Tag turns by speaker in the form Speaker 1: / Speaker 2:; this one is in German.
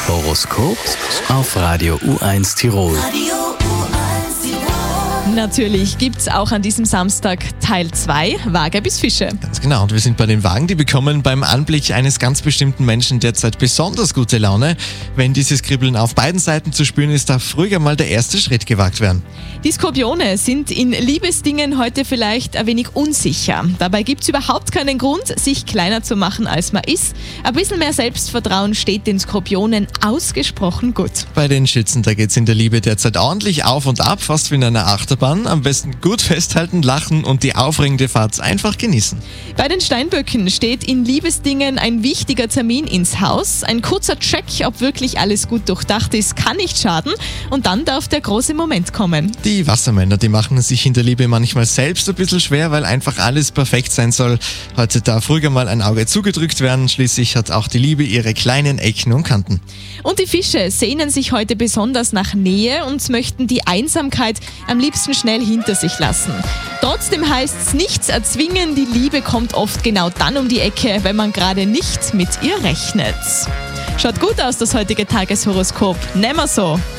Speaker 1: Horoskop auf Radio U1 Tirol.
Speaker 2: Natürlich gibt's auch an diesem Samstag Teil 2, Waage bis Fische.
Speaker 3: Ganz genau, und wir sind bei den Wagen, die bekommen beim Anblick eines ganz bestimmten Menschen derzeit besonders gute Laune. Wenn dieses Kribbeln auf beiden Seiten zu spüren ist, darf früher mal der erste Schritt gewagt werden.
Speaker 2: Die Skorpione sind in Liebesdingen heute vielleicht ein wenig unsicher. Dabei gibt's überhaupt keinen Grund, sich kleiner zu machen, als man ist. Ein bisschen mehr Selbstvertrauen steht den Skorpionen ausgesprochen gut.
Speaker 3: Bei den Schützen, da geht's in der Liebe derzeit ordentlich auf und ab, fast wie in einer Achterbahn. Am besten gut festhalten, lachen und die aufregende Fahrt einfach genießen.
Speaker 2: Bei den Steinböcken steht in Liebesdingen ein wichtiger Termin ins Haus. Ein kurzer Check, ob wirklich alles gut durchdacht ist, kann nicht schaden. Und dann darf der große Moment kommen.
Speaker 3: Die Wassermänner, die machen es sich in der Liebe manchmal selbst ein bisschen schwer, weil einfach alles perfekt sein soll. Heute darf ruhiger mal ein Auge zugedrückt werden. Schließlich hat auch die Liebe ihre kleinen Ecken und Kanten.
Speaker 2: Und die Fische sehnen sich heute besonders nach Nähe und möchten die Einsamkeit am liebsten schnell hinter sich lassen. Trotzdem heißt es nichts erzwingen, die Liebe kommt oft genau dann um die Ecke, wenn man gerade nicht mit ihr rechnet. Schaut gut aus, das heutige Tageshoroskop. Nehmen wir so.